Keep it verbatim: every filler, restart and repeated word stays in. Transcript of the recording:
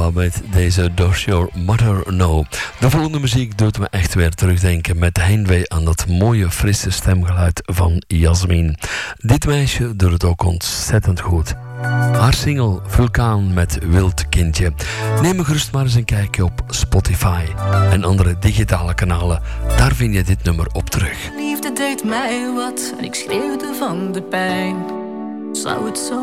Ja, met deze Does Your Mother Know. De volgende muziek doet me echt weer terugdenken met Heimwee aan dat mooie, frisse stemgeluid van Jasmin. Dit meisje doet het ook ontzettend goed. Haar single Vulkaan met Wild Kindje. Neem gerust maar eens een kijkje op Spotify en andere digitale kanalen. Daar vind je dit nummer op terug. Liefde deed mij wat en ik schreeuwde van de pijn. Zou het zo